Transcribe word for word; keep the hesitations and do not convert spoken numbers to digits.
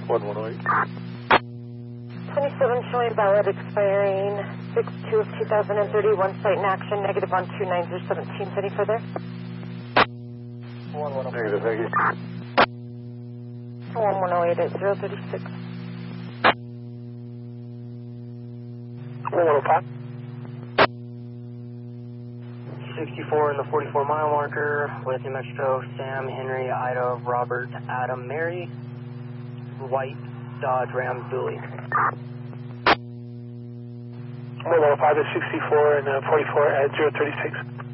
one one oh eight. twenty-seven showing ballot expiring six two of two thousand thirty-one, site in action, negative on two nine zero seventeen. Any further? one one oh eight. Negative, thank you. one one oh eight at zero thirty-six. one one oh five. sixty-four in the forty-four mile marker with New Mexico, Sam, Henry, Ida, Robert, Adam, Mary, White, Dodge, Ram, Dooley. one one oh five is sixty-four and uh, forty-four at zero thirty-six.